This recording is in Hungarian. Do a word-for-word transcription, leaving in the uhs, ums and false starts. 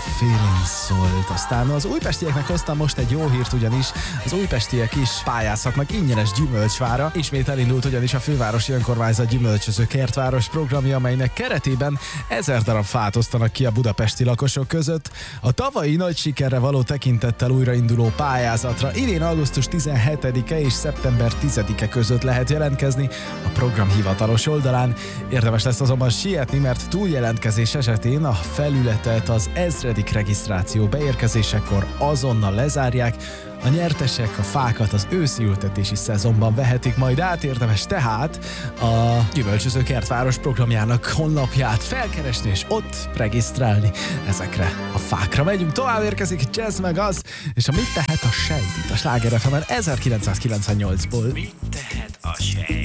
Feeling szólt. Aztán az újpestieknek hoztam most egy jó hírt, ugyanis az újpestiek is pályázhatnak ingyenes gyümölcsfára. Ismét elindult ugyanis a fővárosi önkormányzat gyümölcsöző kertváros programja, amelynek keretében ezer darab fát osztanak ki a budapesti lakosok között. A tavalyi nagy sikerre való tekintettel újrainduló pályázatra idén augusztus tizenhetedike és szeptember tizedike között lehet jelentkezni a program hivatalos oldalán. Érdemes lesz azonban sietni, mert túljelentkezés esetén a felületet az ezredik regisztráció beérkezésekor azonnal lezárják. A nyertesek a fákat az őszi ültetési szezonban vehetik majd át, érdemes tehát a Gyümölcsöző Kertváros programjának honlapját felkeresni és ott regisztrálni ezekre a fákra. Megyünk tovább, érkezik Jazz meg az, és a Mit tehet a sejt itt a Sláger ef emen ezerkilencszázkilencvennyolcból. Mit tehet a sejt?